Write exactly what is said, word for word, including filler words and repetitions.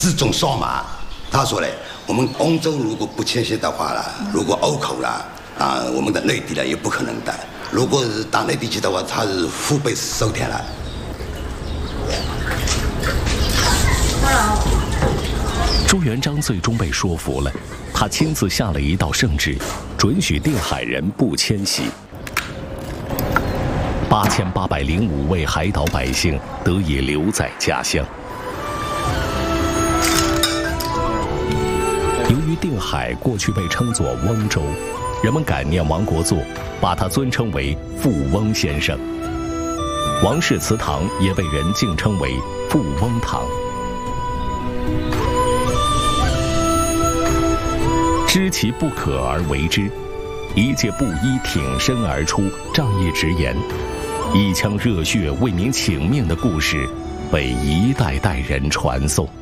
自种扫码。他说嘞，我们欧洲如果不迁徙的话啦，如果欧口啦啊，我们的内地呢也不可能的。如果是到内地去的话，他是腹背受天了。 朱元璋最终被说服了，他亲自下了一道圣旨，准许定海人不迁徙。八千八百零五位海岛百姓得以留在家乡。由于定海过去被称作翁州，人们感念王国祚，把他尊称为富翁先生。王氏祠堂也被人敬称为富翁堂。知其不可而为之，一介布衣挺身而出，仗义直言，一腔热血为民请命的故事被一代代人传颂。